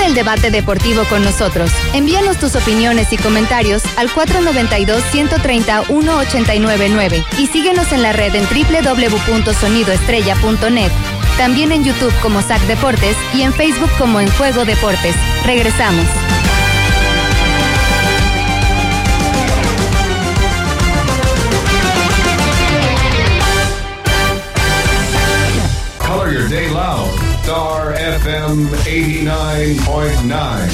Entra el debate deportivo con nosotros. Envíanos tus opiniones y comentarios al 492-130-1899 y síguenos en la red en www.sonidoestrella.net. También en YouTube como SAC Deportes y en Facebook como En Juego Deportes. Regresamos. Color your day loud. Star FM 89.9.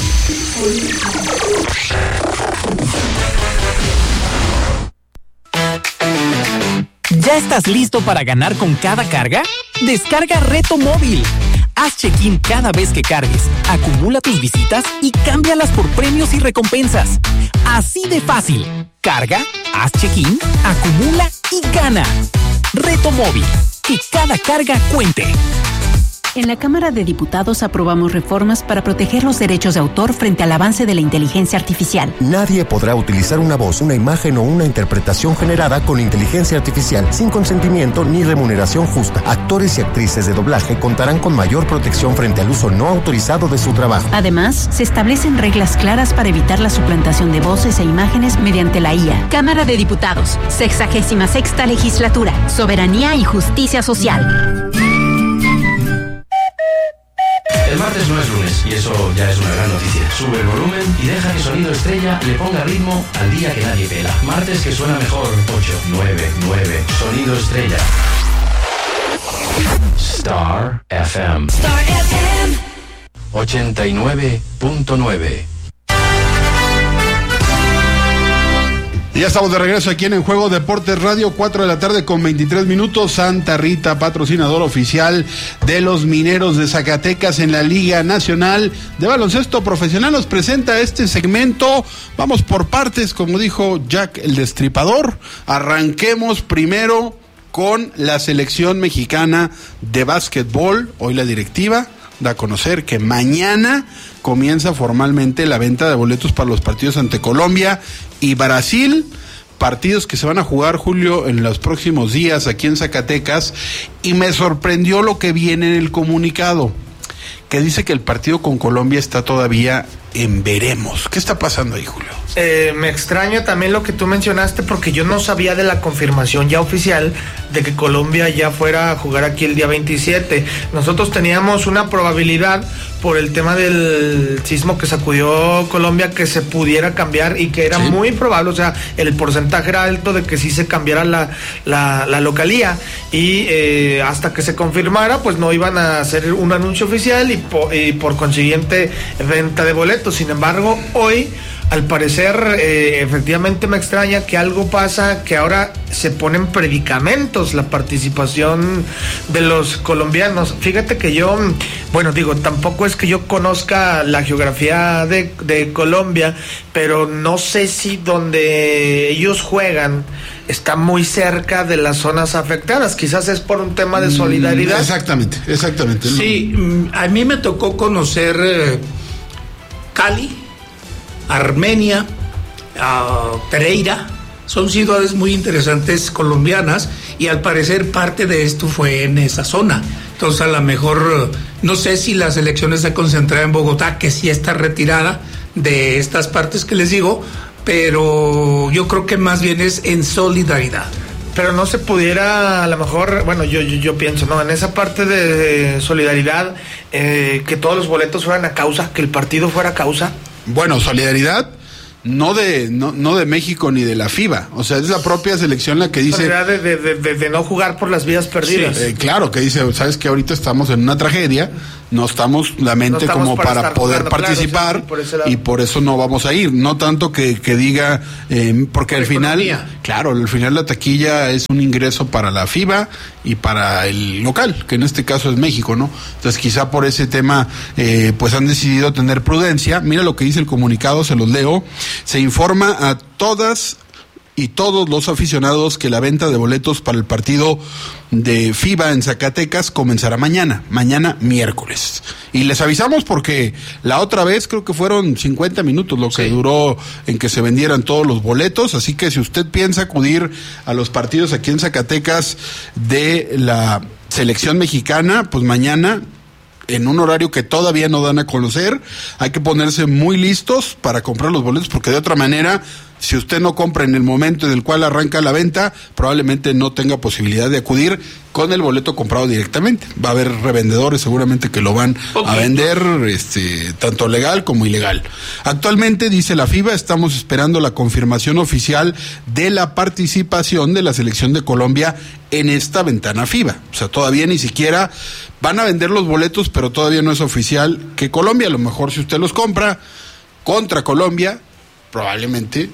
¿Ya estás listo para ganar con cada carga? Descarga Reto Móvil. Haz check-in cada vez que cargues, acumula tus visitas y cámbialas por premios y recompensas. Así de fácil. Carga, haz check-in, acumula y gana. Reto Móvil. Que cada carga cuente. En la Cámara de Diputados aprobamos reformas para proteger los derechos de autor frente al avance de la inteligencia artificial. Nadie podrá utilizar una voz, una imagen o una interpretación generada con inteligencia artificial sin consentimiento ni remuneración justa. Actores y actrices de doblaje contarán con mayor protección frente al uso no autorizado de su trabajo. Además, se establecen reglas claras para evitar la suplantación de voces e imágenes mediante la IA. Cámara de Diputados, 66ª Legislatura, Soberanía y Justicia Social. El martes no es lunes y eso ya es una gran noticia. Sube el volumen y deja que Sonido Estrella le ponga ritmo al día que nadie pela. Martes que suena mejor. 8, 9, 9. Sonido Estrella. Star FM. Star FM. 89.9. Ya estamos de regreso aquí en Juego Deportes Radio, 4 de la tarde con 23 minutos. Santa Rita, patrocinador oficial de los Mineros de Zacatecas en la Liga Nacional de Baloncesto Profesional, nos presenta este segmento. Vamos por partes, como dijo Jack el Destripador. Arranquemos primero con la selección mexicana de básquetbol. Hoy la directiva da a conocer que mañana comienza formalmente la venta de boletos para los partidos ante Colombia y Brasil, partidos que se van a jugar, Julio, en los próximos días aquí en Zacatecas, y me sorprendió lo que viene en el comunicado, que dice que el partido con Colombia está todavía en veremos. ¿Qué está pasando ahí, Julio? Me extraña también lo que tú mencionaste, porque yo no sabía de la confirmación ya oficial de que Colombia ya fuera a jugar aquí el día 27. Nosotros teníamos una probabilidad por el tema del sismo que sacudió Colombia que se pudiera cambiar y que era muy probable, o sea, el porcentaje era alto de que sí se cambiara la localía y hasta que se confirmara pues no iban a hacer un anuncio oficial y por consiguiente venta de boletos. Sin embargo, hoy al parecer, efectivamente me extraña que algo pasa, que ahora se ponen predicamentos la participación de los colombianos. Fíjate que yo, bueno, digo, tampoco es que yo conozca la geografía de Colombia, pero no sé si donde ellos juegan está muy cerca de las zonas afectadas. Quizás es por un tema de solidaridad. Exactamente. Sí, a mí me tocó conocer Cali, Armenia, Pereira. Son ciudades muy interesantes colombianas y al parecer parte de esto fue en esa zona. Entonces a lo mejor, no sé si la selección está concentrada en Bogotá, que sí está retirada de estas partes que les digo, pero yo creo que más bien es en solidaridad. Pero no se pudiera, a lo mejor, bueno, yo pienso, ¿no? En esa parte de solidaridad, que todos los boletos fueran a causa, que el partido fuera a causa. Bueno, solidaridad no de México ni de la FIBA, o sea, es la propia selección la que dice de no jugar por las vidas perdidas. Sí, claro, que dice, sabes que ahorita estamos en una tragedia, no estamos la mente no estamos como para poder jugando, participar, claro, sí, y por eso no vamos a ir, no tanto que diga, porque al final, claro, al final la taquilla es un ingreso para la FIBA y para el local, que en este caso es México, ¿no? Entonces quizá por ese tema pues han decidido tener prudencia. Mira lo que dice el comunicado, se los leo. Se informa a todas y todos los aficionados que la venta de boletos para el partido de FIBA en Zacatecas comenzará mañana miércoles. Y les avisamos porque la otra vez creo que fueron 50 minutos lo que duró en que se vendieran todos los boletos, así que si usted piensa acudir a los partidos aquí en Zacatecas de la selección mexicana, pues mañana en un horario que todavía no dan a conocer. Hay que ponerse muy listos para comprar los boletos, porque de otra manera, si usted no compra en el momento en el cual arranca la venta, probablemente no tenga posibilidad de acudir con el boleto comprado directamente. Va a haber revendedores seguramente que lo van a vender, tanto legal como ilegal. Actualmente, dice la FIBA, estamos esperando la confirmación oficial de la participación de la selección de Colombia en esta ventana FIBA. O sea, todavía ni siquiera van a vender los boletos, pero todavía no es oficial que Colombia, a lo mejor si usted los compra contra Colombia, probablemente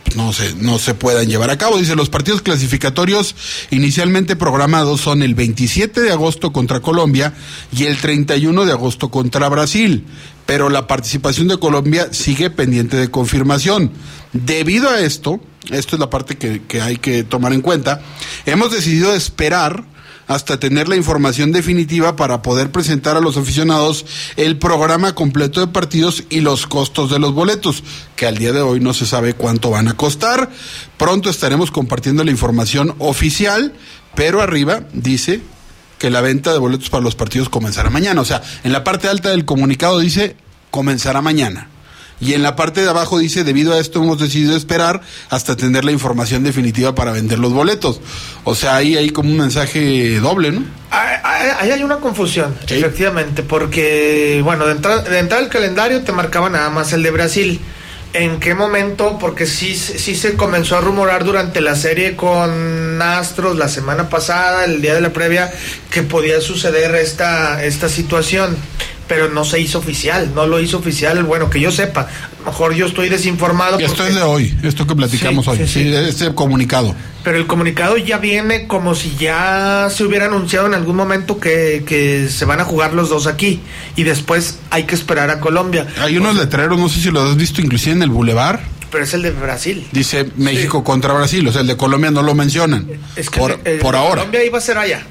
no se puedan llevar a cabo. Dice, los partidos clasificatorios inicialmente programados son el 27 de agosto contra Colombia y el 31 de agosto contra Brasil, pero la participación de Colombia sigue pendiente de confirmación. Debido a esto es la parte que hay que tomar en cuenta, hemos decidido esperar hasta tener la información definitiva para poder presentar a los aficionados el programa completo de partidos y los costos de los boletos, que al día de hoy no se sabe cuánto van a costar. Pronto estaremos compartiendo la información oficial, pero arriba dice que la venta de boletos para los partidos comenzará mañana. O sea, en la parte alta del comunicado dice comenzará mañana. Y en la parte de abajo dice, debido a esto hemos decidido esperar hasta tener la información definitiva para vender los boletos. O sea, ahí hay como un mensaje doble, ¿no? Ahí hay una confusión, ¿sí? Efectivamente, porque, bueno, de entrada al calendario te marcaba nada más el de Brasil. ¿En qué momento? Porque sí se comenzó a rumorar durante la serie con Astros la semana pasada, el día de la previa, que podía suceder esta situación, pero no se hizo oficial, no lo hizo oficial, bueno, que yo sepa. A lo mejor yo estoy desinformado. Esto es de hoy, esto que platicamos hoy, este comunicado. Pero el comunicado ya viene como si ya se hubiera anunciado en algún momento que se van a jugar los dos aquí, y después hay que esperar a Colombia. Hay unos letreros, no sé si los has visto inclusive en el Boulevard. Pero es el de Brasil. Dice México contra Brasil, o sea, el de Colombia no lo mencionan. Es que por ahora. Colombia iba a ser allá.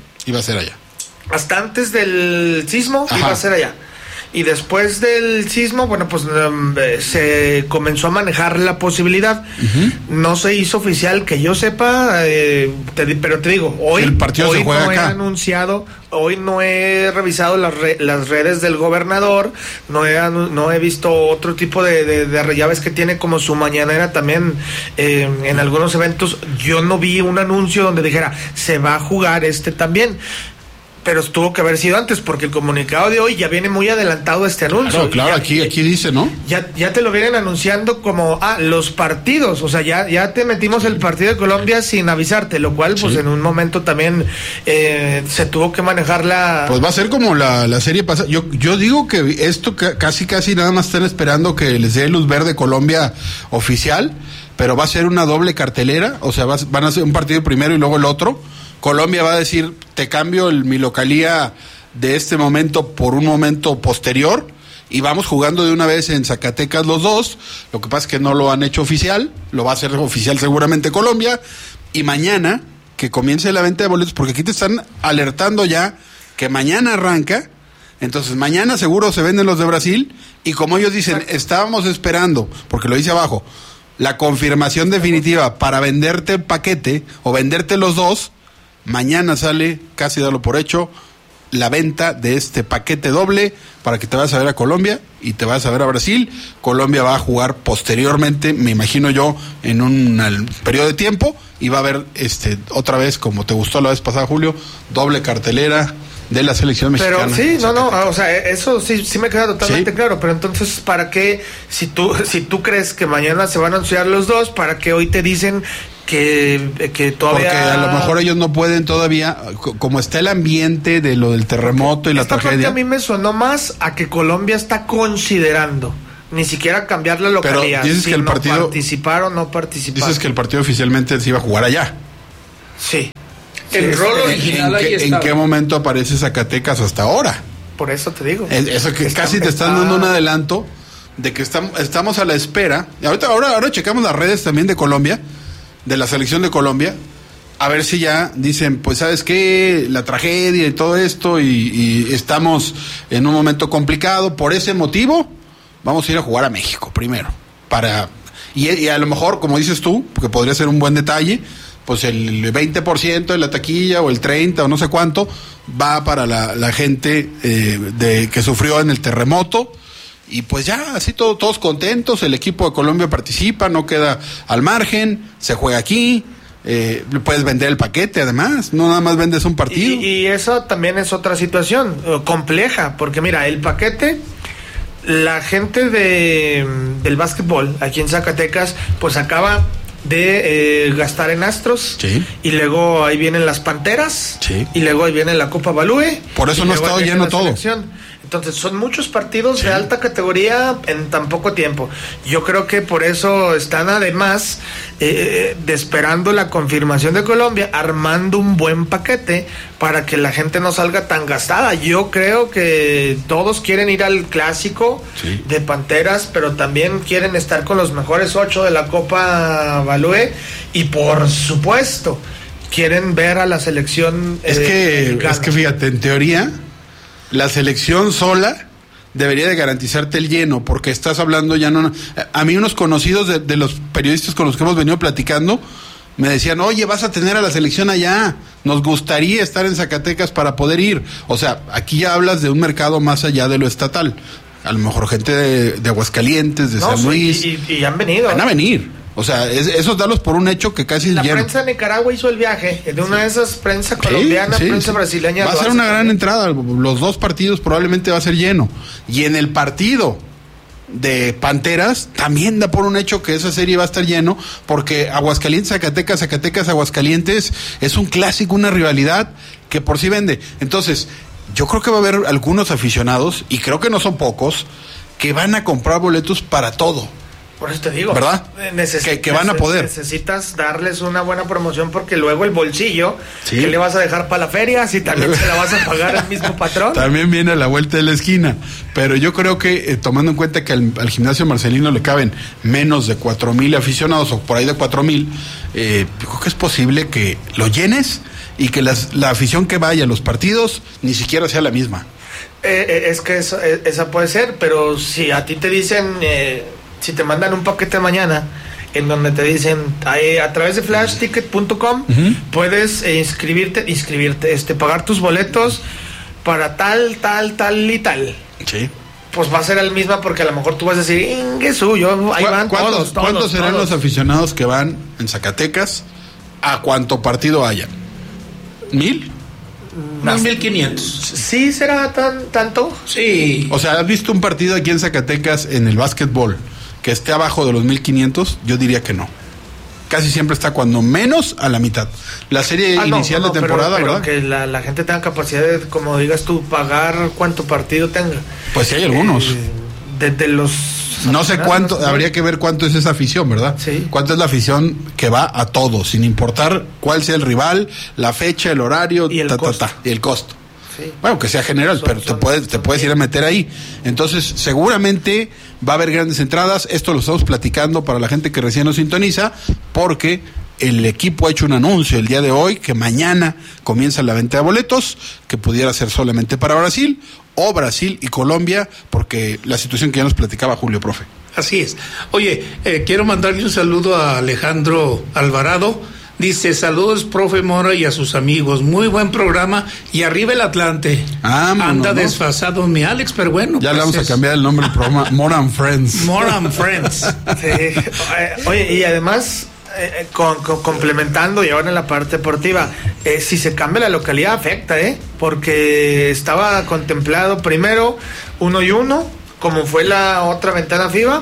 Hasta antes del sismo iba a ser allá. Y después del sismo, bueno, pues se comenzó a manejar la posibilidad. No se hizo oficial, que yo sepa, pero te digo, hoy el partido se juega no acá. He anunciado, hoy no he revisado las redes del gobernador, no he visto otro tipo de llaves que tiene como su mañanera también en algunos eventos. Yo no vi un anuncio donde dijera, se va a jugar también. Pero tuvo que haber sido antes, porque el comunicado de hoy ya viene muy adelantado este anuncio. Claro, aquí dice, ¿no? Ya te lo vienen anunciando como, los partidos, o sea, ya te metimos el partido de Colombia sin avisarte, lo cual, pues en un momento también se tuvo que manejar Pues va a ser como la serie pasada. Yo digo que esto casi nada más están esperando que les dé luz verde Colombia oficial, pero va a ser una doble cartelera, o sea, van a ser un partido primero y luego el otro. Colombia va a decir, te cambio mi localía de este momento por un momento posterior y vamos jugando de una vez en Zacatecas los dos. Lo que pasa es que no lo han hecho oficial, lo va a hacer oficial seguramente Colombia, y mañana que comience la venta de boletos, porque aquí te están alertando ya que mañana arranca, entonces mañana seguro se venden los de Brasil, y como ellos dicen, estábamos esperando, porque lo dice abajo, la confirmación definitiva para venderte el paquete o venderte los dos. Mañana sale, casi dalo por hecho, la venta de este paquete doble para que te vayas a ver a Colombia y te vayas a ver a Brasil. Colombia va a jugar posteriormente, me imagino yo, en un periodo de tiempo, y va a haber otra vez, como te gustó la vez pasada, Julio, doble cartelera de la selección mexicana. Pero sí, o sea, eso sí me queda totalmente claro, pero entonces, ¿para qué? Si tú crees que mañana se van a anunciar los dos, ¿para qué hoy te dicen que todavía? Porque a lo mejor ellos no pueden todavía, como está el ambiente de lo del terremoto y la tragedia. Esta parte a mí me sonó más a que Colombia está considerando ni siquiera cambiar la localidad, pero dices que el partido, participar o no participar. Dices que el partido oficialmente se iba a jugar allá. Sí. El rol original ahí está. ¿En qué momento aparece Zacatecas hasta ahora? Por eso te digo. Eso que casi te están dando un adelanto de que estamos a la espera. Ahora checamos las redes también de Colombia, de la selección de Colombia, a ver si ya dicen, pues ¿sabes qué? La tragedia y todo esto, y estamos en un momento complicado. Por ese motivo vamos a ir a jugar a México primero, y a lo mejor, como dices tú, que podría ser un buen detalle, pues el 20% de la taquilla o el 30% o no sé cuánto va para la gente que sufrió en el terremoto. Y pues ya, así todos contentos, el equipo de Colombia participa, no queda al margen, se juega aquí, puedes vender el paquete además, no nada más vendes un partido. Y eso también es otra situación compleja, porque mira, el paquete, la gente del básquetbol aquí en Zacatecas, pues acaba de gastar en Astros, sí. Y luego ahí vienen las Panteras, sí. Y luego ahí viene la Copa Balúe. Por eso no ha estado lleno todo. Entonces son muchos partidos de alta categoría en tan poco tiempo. Yo creo que por eso están además esperando la confirmación de Colombia, armando un buen paquete para que la gente no salga tan gastada. Yo creo que todos quieren ir al clásico de Panteras, pero también quieren estar con los mejores 8 de la Copa Balúe y por supuesto quieren ver a la selección. Es que fíjate, en teoría la selección sola debería de garantizarte el lleno, porque estás hablando ya no... A mí unos conocidos de los periodistas con los que hemos venido platicando me decían, oye, vas a tener a la selección allá, nos gustaría estar en Zacatecas para poder ir. O sea, aquí ya hablas de un mercado más allá de lo estatal. A lo mejor gente de Aguascalientes, de San Luis. Y han venido. Van a venir. O sea, esos darlos por un hecho que casi la lleno. Prensa de Nicaragua hizo el viaje, de una de esas prensa colombiana, prensa brasileña. Va a ser una gran entrada, los dos partidos probablemente va a ser lleno. Y en el partido de Panteras también da por un hecho que esa serie va a estar lleno, porque Aguascalientes, Zacatecas, Aguascalientes es un clásico, una rivalidad que por sí vende. Entonces, yo creo que va a haber algunos aficionados, y creo que no son pocos, que van a comprar boletos para todo. Por eso te digo, ¿verdad? Que van a poder. Necesitas darles una buena promoción, porque luego el bolsillo, ¿qué le vas a dejar para la feria? Si también se la vas a pagar al mismo patrón. También viene a la vuelta de la esquina. Pero yo creo que, tomando en cuenta que al gimnasio Marcelino le caben menos de 4,000 aficionados, o por ahí de 4,000, yo creo que es posible que lo llenes y que la afición que vaya a los partidos ni siquiera sea la misma. Es que esa puede ser, pero si a ti te dicen... si te mandan un paquete mañana en donde te dicen a través de flashticket.com puedes inscribirte, pagar tus boletos para tal y tal. Sí. Pues va a ser la misma, porque a lo mejor tú vas a decir, ahí van todos. ¿Cuántos serán los aficionados que van en Zacatecas a cuánto partido haya? ¿1,000? Más 1,500. ¿Sí será tanto? Sí. O sea, ¿has visto un partido aquí en Zacatecas en el básquetbol que esté abajo de los 1,500? Yo diría que no. Casi siempre está cuando menos a la mitad. La serie inicial de temporada, pero ¿verdad? Que la gente tenga capacidad de, como digas tú, pagar cuánto partido tenga. Pues sí, hay algunos. Desde los... No sé cuánto, habría que ver cuánto es esa afición, ¿verdad? Sí. Cuánto es la afición que va a todo, sin importar cuál sea el rival, la fecha, el horario, y el costo. Sí. Bueno, que sea general, pero te puedes ir a meter ahí. Entonces, seguramente va a haber grandes entradas. Esto lo estamos platicando para la gente que recién nos sintoniza, porque el equipo ha hecho un anuncio el día de hoy que mañana comienza la venta de boletos, que pudiera ser solamente para Brasil, o Brasil y Colombia, porque la situación que ya nos platicaba Julio, profe. Así es. Oye, quiero mandarle un saludo a Alejandro Alvarado. Dice, saludos, profe Mora, y a sus amigos. Muy buen programa. Y arriba el Atlante. Anda desfasado mi Alex, pero bueno. Ya le vamos a cambiar el nombre del programa. More and Friends. More and Friends. Sí. Oye, y además... complementando, y ahora en la parte deportiva, si se cambia la localidad afecta, porque estaba contemplado primero 1-1, como fue la otra ventana FIBA,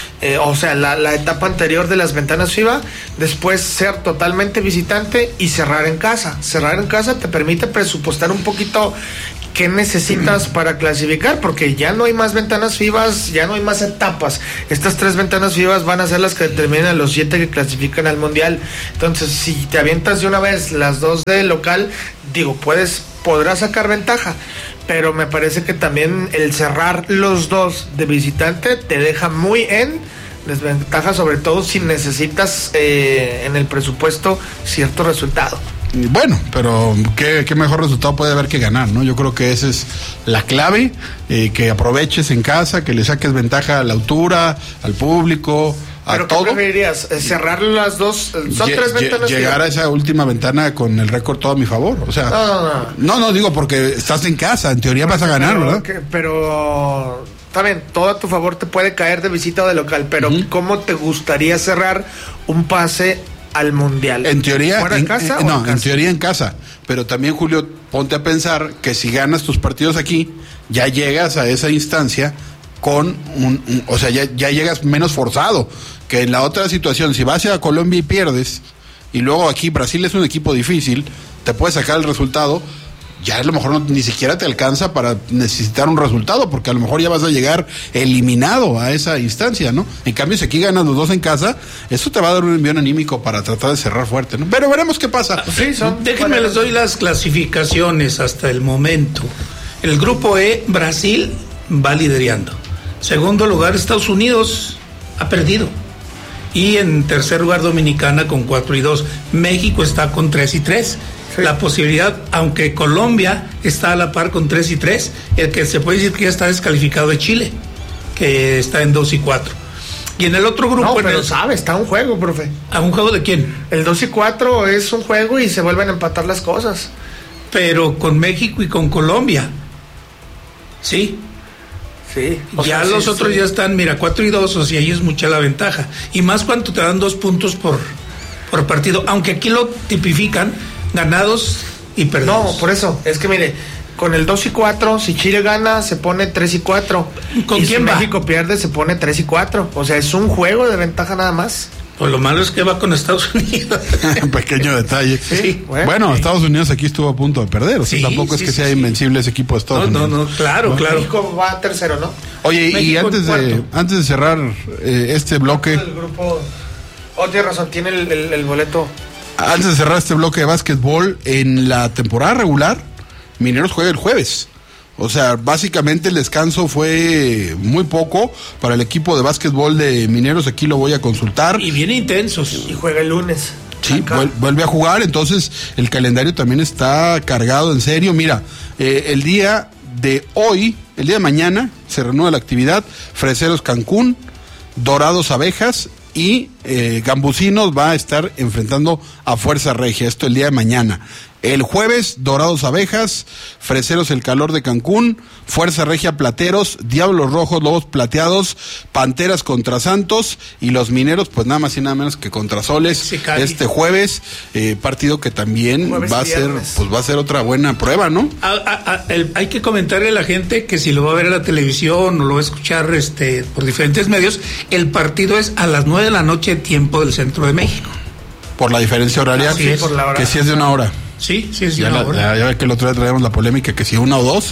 o sea, la etapa anterior de las ventanas FIBA, después ser totalmente visitante y cerrar en casa. Cerrar en casa te permite presupuestar un poquito qué necesitas para clasificar, porque ya no hay más ventanas FIBAs, ya no hay más etapas. Estas 3 ventanas FIBAs van a ser las que determinan a los 7 que clasifican al Mundial. Entonces, si te avientas de una vez las 2 de local, podrás sacar ventaja, pero me parece que también el cerrar los 2 de visitante te deja muy en desventaja, sobre todo si necesitas en el presupuesto cierto resultado. Bueno, pero qué mejor resultado puede haber que ganar, ¿no? Yo creo que esa es la clave, que aproveches en casa, que le saques ventaja a la altura, al público, ¿Pero qué preferirías? ¿Cerrar las dos? Son 3 ventanas. Llegar a esa última ventana con el récord todo a mi favor. O sea, no, digo porque estás en casa, en teoría vas a ganar, ¿verdad? Pero está bien, todo a tu favor te puede caer de visita o de local, pero ¿cómo te gustaría cerrar un pase al Mundial? En teoría, ¿Fuera en casa o en casa? En teoría en casa. Pero también, Julio, ponte a pensar que si ganas tus partidos aquí, ya llegas a esa instancia con o sea, ya llegas menos forzado que en la otra situación. Si vas a Colombia y pierdes, y luego aquí Brasil es un equipo difícil, te puede sacar el resultado, ya a lo mejor ni siquiera te alcanza para necesitar un resultado, porque a lo mejor ya vas a llegar eliminado a esa instancia, ¿no? En cambio, si aquí ganas los dos en casa, eso te va a dar un envión anímico para tratar de cerrar fuerte, ¿no? Pero veremos qué pasa. Sí, déjenme les doy las clasificaciones hasta el momento. El grupo E, Brasil va liderando. Segundo lugar, Estados Unidos ha perdido. Y en tercer lugar, Dominicana con 4-2. México está con 3-3. Sí. La posibilidad, aunque Colombia está a la par con 3-3, el que se puede decir que ya está descalificado de Chile, que está en 2-4. Y en el otro grupo... No, pero está un juego, profe. ¿A un juego de quién? El 2-4 es un juego y se vuelven a empatar las cosas. Pero con México y con Colombia. Sí. Sí. Ya los otros ya están, mira, 4-2, o sea, ahí es mucha la ventaja. Y más cuando te dan 2 puntos por partido, aunque aquí lo tipifican ganados y perdidos. No, por eso, es que mire, con el 2-4, si Chile gana, se pone 3-4. ¿Con y quién si va? México pierde, se pone 3-4. O sea, es un juego de ventaja nada más. Pues lo malo es que va con Estados Unidos. Un pequeño detalle. Sí, bueno, Estados Unidos aquí estuvo a punto de perder. O sea, tampoco es que sea invencible ese equipo de Estados Unidos. No, claro. México va tercero, ¿no? Oye, México y antes de cerrar este bloque... El grupo... tienes razón, tiene el boleto. Antes de cerrar este bloque de básquetbol, en la temporada regular, Mineros juega el jueves. O sea, básicamente el descanso fue muy poco para el equipo de básquetbol de Mineros. Aquí lo voy a consultar. Y bien intensos. Y juega el lunes. Sí, vuelve a jugar. Entonces, el calendario también está cargado en serio. Mira, el día de hoy, el día de mañana, se reanuda la actividad. Freseros Cancún, Dorados Abejas y Gambusinos va a estar enfrentando a Fuerza Regia. Esto el día de mañana. El jueves, Dorados Abejas, Freseros El Calor de Cancún, Fuerza Regia Plateros, Diablos Rojos, Lobos Plateados, Panteras contra Santos y los Mineros, pues nada más y nada menos que contra Soles este jueves, partido que también va a ser otra buena prueba, ¿no? Hay que comentarle a la gente que si lo va a ver en la televisión o lo va a escuchar por diferentes medios, el partido es a las 9 de la noche, tiempo del centro de México. Por la diferencia horaria, por la hora. Que sí es de una hora. Sí, es de una hora. Ya ve que el otro día traíamos la polémica que si 1 o 2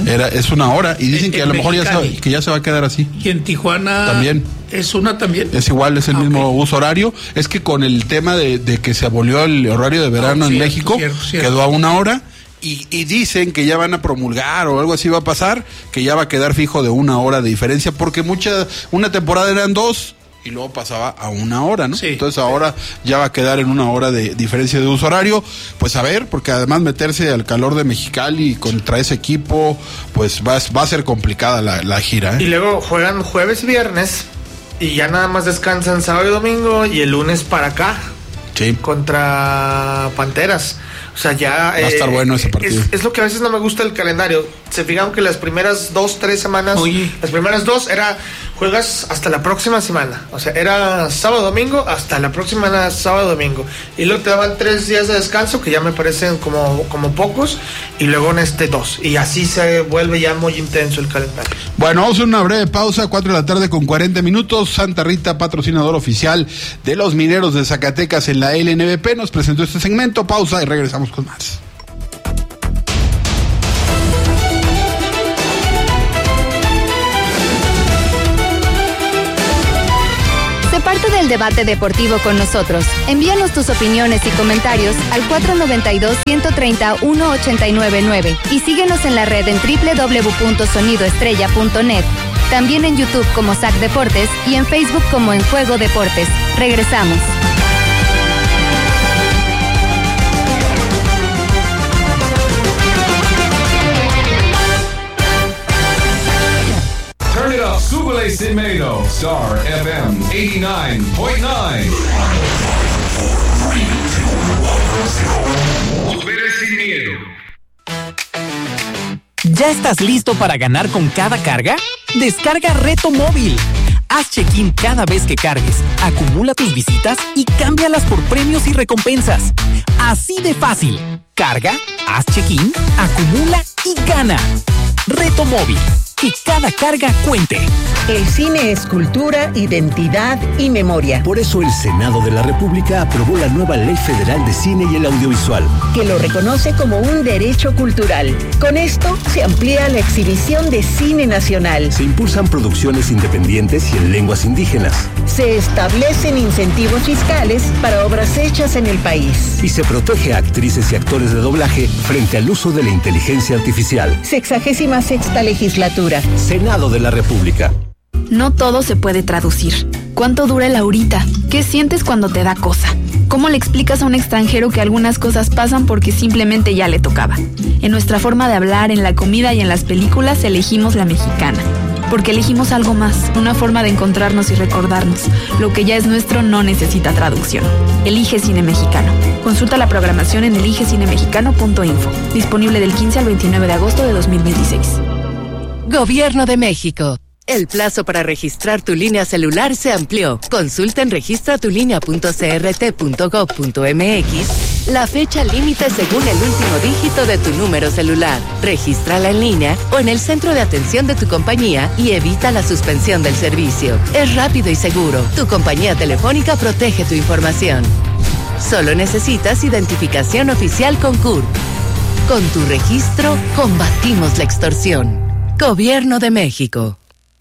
es una hora y dicen que a lo mejor ya se va a quedar así. Y en Tijuana también es una también. Es igual, es el mismo uso horario. Es que con el tema de que se abolió el horario de verano en México, quedó a 1 hora. Y dicen que ya van a promulgar o algo así va a pasar, que ya va a quedar fijo de 1 hora de diferencia, porque una temporada eran 2 y luego pasaba a 1 hora, ¿no? Sí. Entonces ahora ya va a quedar en 1 hora de diferencia de uso horario. Pues a ver, porque además meterse al calor de Mexicali contra ese equipo, pues va a ser complicada la gira, ¿eh? Y luego juegan jueves y viernes y ya nada más descansan sábado y domingo y el lunes para acá. Sí. Contra Panteras. O sea, ya... Va a estar bueno ese partido. Es lo que a veces no me gusta del calendario. Se fijan que las primeras 2-3 semanas... Las primeras 2 era... Juegas hasta la próxima semana. O sea, era sábado-domingo hasta la próxima semana sábado-domingo. Y luego te daban 3 días de descanso, que ya me parecen como pocos. Y luego en 2. Y así se vuelve ya muy intenso el calendario. Bueno, vamos a una breve pausa. 4 de la tarde con 40 minutos. Santa Rita, patrocinador oficial de los Mineros de Zacatecas en la LNBP, nos presentó este segmento. Pausa y regresamos con más. Parte del debate deportivo con nosotros. Envíanos tus opiniones y comentarios al 492-130-1899 y síguenos en la red en www.sonidoestrella.net. También en YouTube como SAC Deportes y en Facebook como En Juego Deportes. Regresamos. Turn it up, súbele Súbele sin miedo. Star FM 89.9. Súbele sin miedo. ¿Ya estás listo para ganar con cada carga? Descarga Reto Móvil. Haz check-in cada vez que cargues, acumula tus visitas y cámbialas por premios y recompensas. Así de fácil. Carga, haz check-in, acumula y gana. Reto Móvil. Que cada carga cuente. El cine es cultura, identidad y memoria. Por eso el Senado de la República aprobó la nueva Ley Federal de Cine y el Audiovisual, que lo reconoce como un derecho cultural. Con esto se amplía la exhibición de cine nacional. Se impulsan producciones independientes y en lenguas indígenas. Se establecen incentivos fiscales para obras hechas en el país. Y se protege a actrices y actores de doblaje frente al uso de la inteligencia artificial. 66ª legislatura. Senado de la República. No todo se puede traducir. ¿Cuánto dura el ahorita? ¿Qué sientes cuando te da cosa? ¿Cómo le explicas a un extranjero que algunas cosas pasan porque simplemente ya le tocaba? En nuestra forma de hablar, en la comida y en las películas elegimos la mexicana. Porque elegimos algo más, una forma de encontrarnos y recordarnos. Lo que ya es nuestro no necesita traducción. Elige Cine Mexicano. Consulta la programación en eligecinemexicano.info. Disponible del 15 al 29 de agosto de 2026. Gobierno de México. El plazo para registrar tu línea celular se amplió. Consulta en registratulinea.crt.gov.mx la fecha límite según el último dígito de tu número celular. Regístrala en línea o en el centro de atención de tu compañía y evita la suspensión del servicio. Es rápido y seguro. Tu compañía telefónica protege tu información. Solo necesitas identificación oficial con CURP. Con tu registro, combatimos la extorsión. Gobierno de México.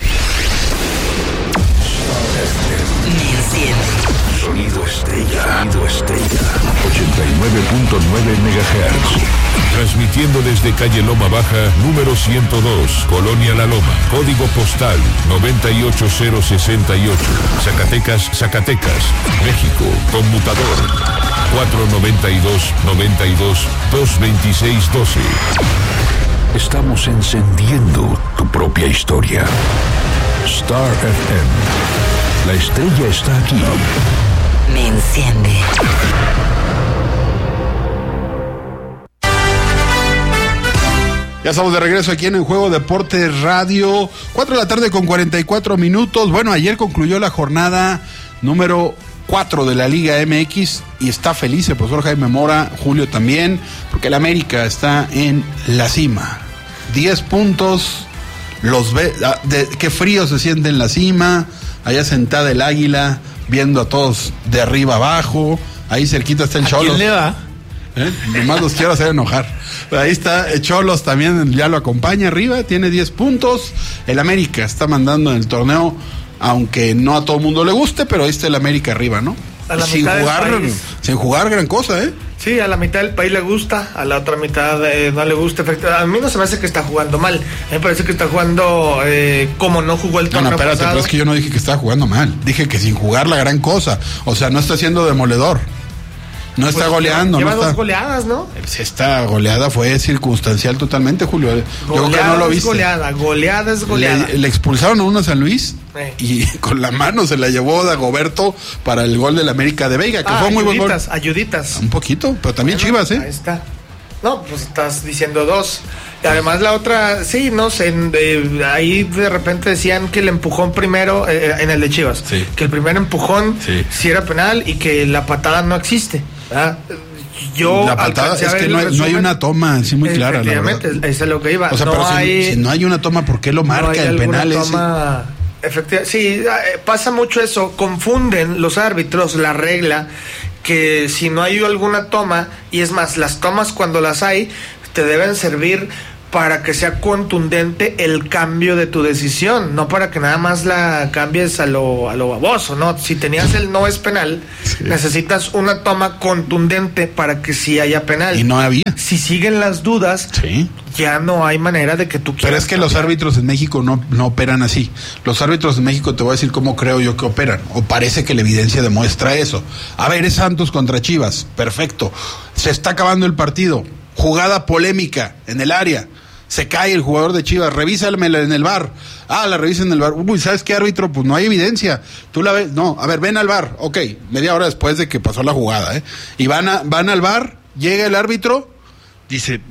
Sonido estrella. 89.9 MHz. Transmitiendo desde calle Loma Baja, número 102, Colonia La Loma. Código postal 98068. Zacatecas, México. Conmutador 492-92-226-12. Estamos encendiendo tu propia historia. Star FM. La estrella está aquí. Me enciende. Ya estamos de regreso aquí en Juego Deportes Radio. 4 de la tarde con 44 minutos. Bueno, ayer concluyó la jornada número 4 de la Liga MX y está feliz el profesor Jaime Mora, Julio también, porque el América está en la cima. 10 puntos, qué frío se siente en la cima, allá sentada el Águila, viendo a todos de arriba abajo, ahí cerquita está el Cholos. ¿A quién le va? Nomás los quiero hacer enojar. Ahí está Cholos también, ya lo acompaña arriba, tiene 10 puntos. El América está mandando en el torneo, aunque no a todo el mundo le guste, pero ahí está el América arriba, ¿no? Sin jugar gran cosa, ¿eh? Sí, a la mitad del país le gusta, a la otra mitad no le gusta. A mí no se me hace que está jugando mal. A mí me parece que está jugando como no jugó el torneo espérate, pasado. pero es que yo no dije que estaba jugando mal. Dije que sin jugar la gran cosa. O sea, no está siendo demoledor. No está goleando. Lleva no 2 goleadas, ¿no? Esta goleada fue circunstancial totalmente, Julio. Yo creo que no lo viste. Goleada es goleada. Le expulsaron a uno a San Luis y con la mano se la llevó Dagoberto para el gol del América de Veiga, que fue muy buen gol. Ayuditas. Un poquito, pero también Chivas, ¿eh? Ahí está. No, pues estás diciendo 2. Y además la otra, sí, no sé, ahí de repente decían que el empujón primero, en el de Chivas, sí, que el primer empujón sí era penal y que la patada no existe. ¿verdad? Yo la patada es que no hay una toma así muy clara. Efectivamente, eso es lo que iba. O sea, no pero hay, si no hay una toma, ¿por qué lo marca el penal ese? Efectivamente, sí, pasa mucho eso, confunden los árbitros la regla, que si no hay alguna toma, y es más, las tomas cuando las hay, te deben servir para que sea contundente el cambio de tu decisión, no para que nada más la cambies a lo baboso, ¿no? Si tenías el no es penal, necesitas una toma contundente para que sí haya penal. Y no había. Si siguen las dudas, ya no hay manera de que tú quieras. Pero es que los árbitros en México no operan así. Los árbitros en México, te voy a decir cómo creo yo que operan, o parece que la evidencia demuestra eso. A ver, es Santos contra Chivas, perfecto. Se está acabando el partido, jugada polémica en el área. Se cae el jugador de Chivas, revísamela en el VAR. La revisa en el VAR. Uy, ¿sabes qué, árbitro? Pues no hay evidencia. Tú la ves, no, a ver, ven al VAR. Ok, media hora después de que pasó la jugada, Y van al VAR, llega el árbitro, dice,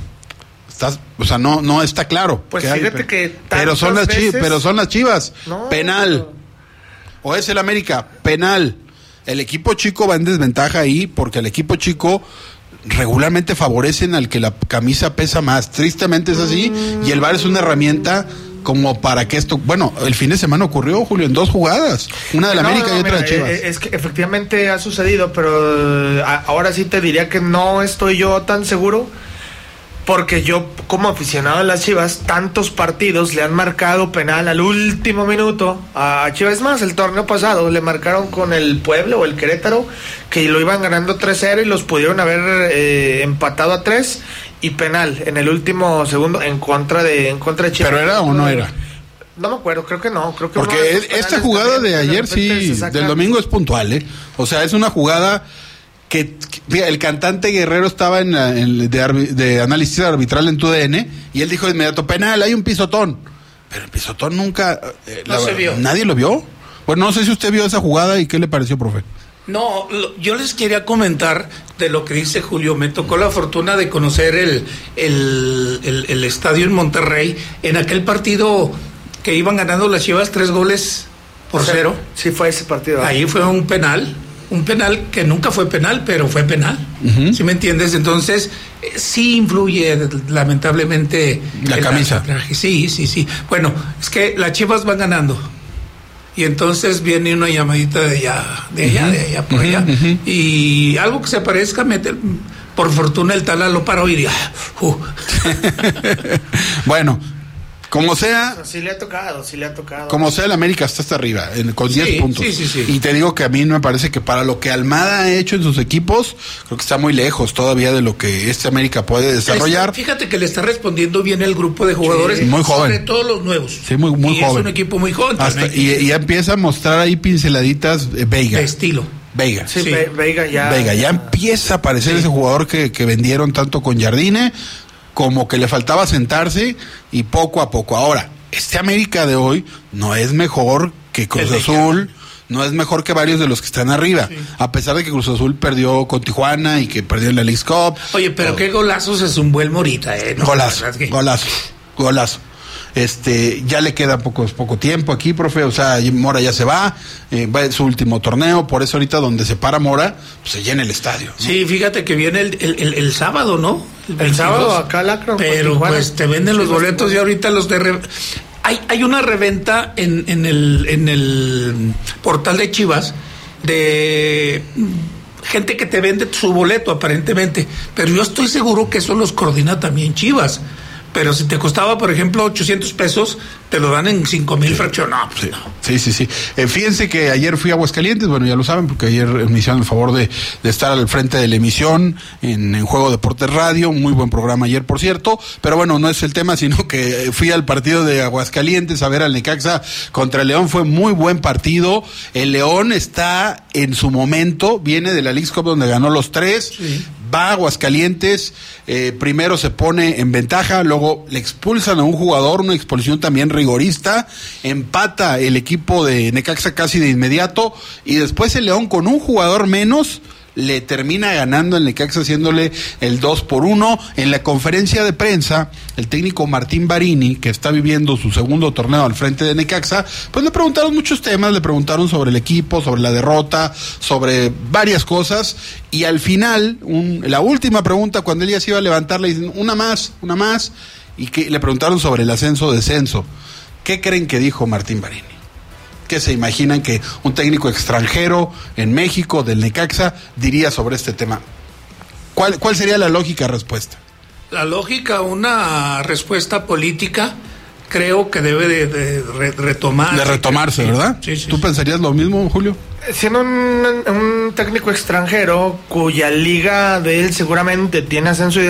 no está claro. Pues fíjate que pero son las Chivas. No, penal. O es el América, penal. El equipo chico va en desventaja ahí porque el equipo chico regularmente favorecen al que la camisa pesa más. Tristemente es así, y el VAR es una herramienta como para que esto... Bueno, el fin de semana ocurrió, Julio, en 2 jugadas. Una de la América y otra de Chivas. Es que efectivamente ha sucedido, pero ahora sí te diría que no estoy yo tan seguro, porque yo, como aficionado a las Chivas, tantos partidos le han marcado penal al último minuto a Chivas. Es más, el torneo pasado le marcaron con el Puebla o el Querétaro, que lo iban ganando 3-0 y los pudieron haber empatado a 3, y penal en el último segundo en contra de Chivas. ¿Pero era o no era? No me acuerdo, creo que no. Porque esta jugada de ayer del domingo es puntual, O sea, es una jugada... Que el cantante Guerrero estaba de análisis arbitral en TUDN y él dijo de inmediato, penal, hay un pisotón. Pero el pisotón nunca... se vio. ¿Nadie lo vio? Bueno, no sé si usted vio esa jugada y qué le pareció, profe. No, yo les quería comentar de lo que dice Julio. Me tocó la fortuna de conocer el estadio en Monterrey, en aquel partido que iban ganando las Chivas 3-0. Sí, fue ese partido. Ahí fue un penal que nunca fue penal, pero fue penal. ¿Sí me entiendes? Entonces, sí influye lamentablemente la camisa. Sí. Bueno, es que las Chivas van ganando. Y entonces viene una llamadita de allá, por allá. Y algo que se parezca, por fortuna el Tala lo paró y diga, Bueno, como sea... Sí le ha tocado. Como sea, el América está hasta arriba, con 10 puntos. Sí. Y te digo que a mí me parece que para lo que Almada ha hecho en sus equipos, creo que está muy lejos todavía de lo que este América puede desarrollar. Fíjate que le está respondiendo bien el grupo de jugadores, muy joven. Sobre todo los nuevos. Sí, muy joven. Es un equipo muy joven. Y ya empieza a mostrar ahí pinceladitas Veiga. De estilo. Veiga. Sí. Veiga ya empieza a aparecer ese jugador que vendieron tanto con Jardine, como que le faltaba sentarse, y poco a poco. Ahora, este América de hoy no es mejor que Cruz Azul, no es mejor que varios de los que están arriba, a pesar de que Cruz Azul perdió con Tijuana y que perdió en la Leagues Cup. Oye, pero qué golazo se zumbó el Morita, ¿no? Golazo. Ya le queda poco tiempo aquí, profe. O sea, Mora ya se va en su último torneo. Por eso ahorita donde se para Mora, pues se llena el estadio, ¿no? Sí, fíjate que viene el sábado, ¿no? El sábado acá Lacro. Pero pues te venden los boletos y ahorita los de... Hay una reventa en el portal de Chivas de gente que te vende su boleto aparentemente, pero yo estoy seguro que eso los coordina también Chivas. Pero si te costaba, por ejemplo, 800 pesos, te lo dan en 5,000 fraccionados. Sí. Fíjense que ayer fui a Aguascalientes, bueno, ya lo saben, porque ayer me hicieron el favor de estar al frente de la emisión en Juego Deportes Radio, muy buen programa ayer, por cierto, pero bueno, no es el tema, sino que fui al partido de Aguascalientes a ver al Necaxa contra el León. Fue muy buen partido. El León está en su momento, viene de la Leagues Cup donde ganó los 3. Sí. Va a Aguascalientes, primero se pone en ventaja, luego le expulsan a un jugador, una expulsión también rigorista, empata el equipo de Necaxa casi de inmediato, y después el León con un jugador menos le termina ganando el Necaxa, haciéndole el 2-1. En la conferencia de prensa, el técnico Martín Barini, que está viviendo su segundo torneo al frente de Necaxa, pues le preguntaron muchos temas, le preguntaron sobre el equipo, sobre la derrota, sobre varias cosas, y al final, la última pregunta, cuando él ya se iba a levantar, le dicen una más, y que le preguntaron sobre el ascenso-descenso. ¿Qué creen que dijo Martín Barini? ¿Qué se imaginan que un técnico extranjero en México, del Necaxa, diría sobre este tema? ¿Cuál sería la lógica respuesta? La lógica, una respuesta política, creo que debe de retomar. De retomarse, ¿verdad? Sí. ¿Tú pensarías lo mismo, Julio? Siendo un técnico extranjero cuya liga de él seguramente tiene ascenso y